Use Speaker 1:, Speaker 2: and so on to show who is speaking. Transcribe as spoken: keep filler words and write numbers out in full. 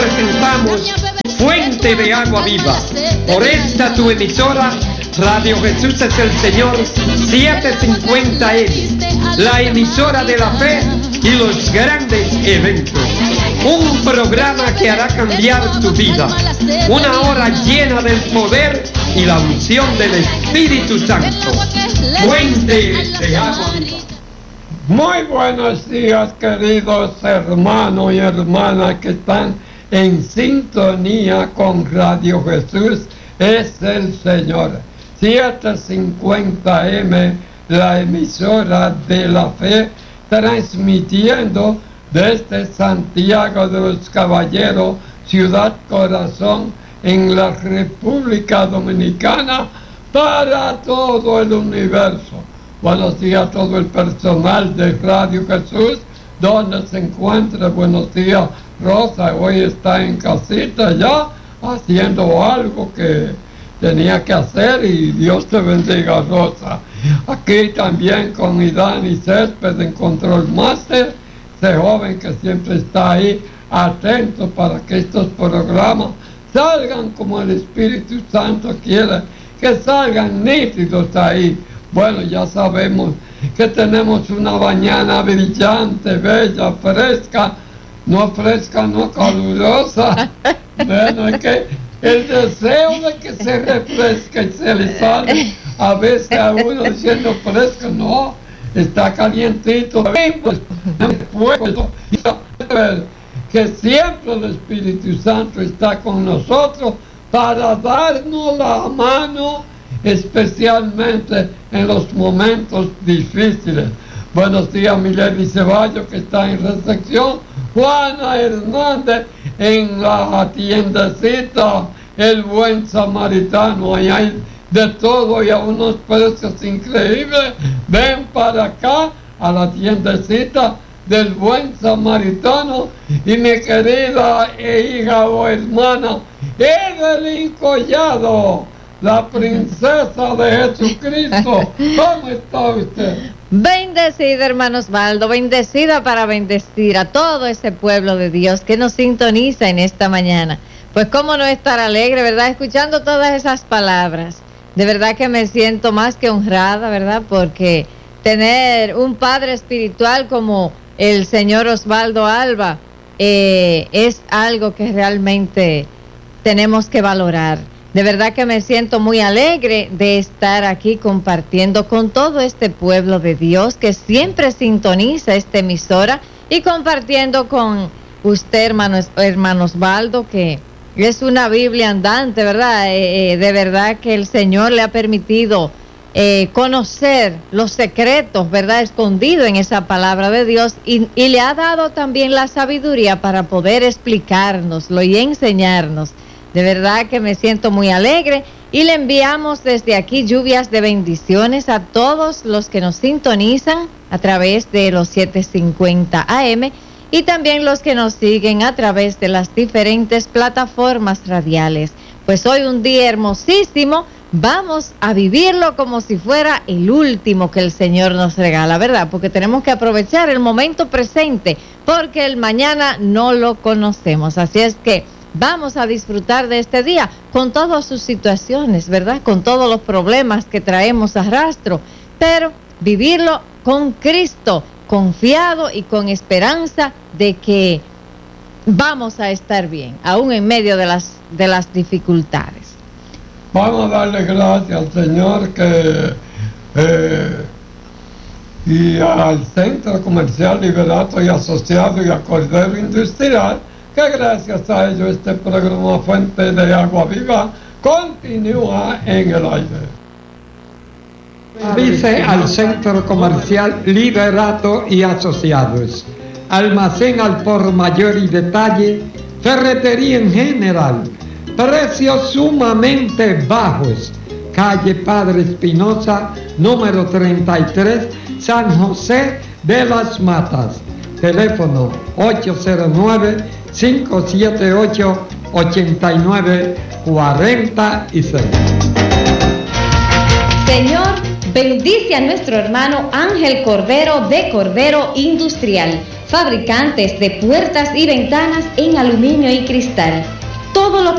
Speaker 1: presentamos Fuente de Agua Viva. Por esta tu emisora, Radio Jesús es el Señor, setecientos cincuenta M, la emisora de la fe y los grandes eventos. Un programa que hará cambiar tu vida. Una hora llena del poder y la unción del Espíritu Santo. Fuente de Agua Viva.
Speaker 2: Muy buenos días, queridos hermanos y hermanas que están en sintonía con Radio Jesús es el Señor. setecientos cincuenta M, la emisora de la fe, transmitiendo desde Santiago de los Caballeros, Ciudad Corazón, en la República Dominicana, para todo el universo. Buenos días a todo el personal de Radio Jesús, donde se encuentra. Buenos días, Rosa, hoy está en casita ya, haciendo algo que tenía que hacer, y Dios te bendiga, Rosa. Aquí también con Idani Césped en Control Master, ese joven que siempre está ahí atento para que estos programas salgan como el Espíritu Santo quiere, que salgan nítidos ahí. Bueno, ya sabemos que tenemos una mañana brillante, bella, fresca, no fresca, no calurosa. Bueno, es que el deseo de que se refresque y se le sale a veces a uno diciendo fresco, no, está calientito, que siempre el Espíritu Santo está con nosotros para darnos la mano, especialmente en los momentos difíciles. Buenos días, Milady Ceballos, que está en recepción. Juana Hernández en la tiendecita El Buen Samaritano. Ahí hay de todo y a unos precios increíbles. Ven para acá a la tiendecita del Buen Samaritano. Y mi querida hija o hermana Evelyn Collado, la princesa de Jesucristo. ¿Cómo está usted?
Speaker 3: Bendecida, hermano Osvaldo, bendecida para bendecir a todo ese pueblo de Dios que nos sintoniza en esta mañana. Pues cómo no estar alegre, ¿verdad? Escuchando todas esas palabras. De verdad que me siento más que honrada, ¿verdad? Porque tener un padre espiritual como el señor Osvaldo Alba eh, es algo que realmente tenemos que valorar. De verdad que me siento muy alegre de estar aquí compartiendo con todo este pueblo de Dios que siempre sintoniza esta emisora, y compartiendo con usted, hermano, hermano Osvaldo, que es una Biblia andante, ¿verdad? Eh, de verdad que el Señor le ha permitido eh, conocer los secretos, ¿verdad?, escondidos en esa palabra de Dios, y, y le ha dado también la sabiduría para poder explicárnoslo y enseñarnos. De verdad que me siento muy alegre, y le enviamos desde aquí lluvias de bendiciones a todos los que nos sintonizan a través de los setecientos cincuenta A M, y también los que nos siguen a través de las diferentes plataformas radiales. Pues hoy un día hermosísimo, vamos a vivirlo como si fuera el último que el Señor nos regala, ¿verdad? Porque tenemos que aprovechar el momento presente, porque el mañana no lo conocemos. Así es que vamos a disfrutar de este día con todas sus situaciones, ¿verdad? Con todos los problemas que traemos a rastro, pero vivirlo con Cristo, confiado y con esperanza de que vamos a estar bien, aún en medio de las, de las dificultades.
Speaker 2: Vamos a darle gracias al Señor que eh, y al Centro Comercial Liberato y Asociado y a Cordero Industrial, que gracias a ello este programa Fuente de Agua Viva continúa en el aire.
Speaker 1: Dice al Centro Comercial Liberato y Asociados, almacén al por mayor y detalle, ferretería en general, precios sumamente bajos, calle Padre Espinosa, número treinta y tres, San José de las Matas. Teléfono ocho cero nueve, cinco siete ocho, ocho nueve cuatro seis.
Speaker 4: Señor, bendice a nuestro hermano Ángel Cordero de Cordero Industrial. fabricantes de puertas y ventanas en aluminio y cristal. Todo lo